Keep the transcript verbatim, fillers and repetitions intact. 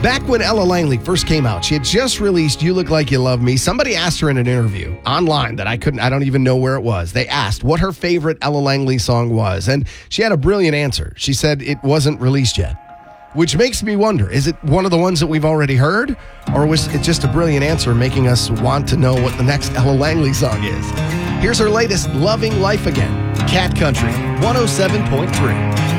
Back when Ella Langley first came out, she had just released You Look Like You Love Me. Somebody asked her in an interview online that I couldn't, I don't even know where it was. They asked what her favorite Ella Langley song was, and she had a brilliant answer. She said it wasn't released yet, which makes me wonder, is it one of the ones that we've already heard, or was it just a brilliant answer making us want to know what the next Ella Langley song is? Here's her latest, Loving Life Again, Cat Country one oh seven point three.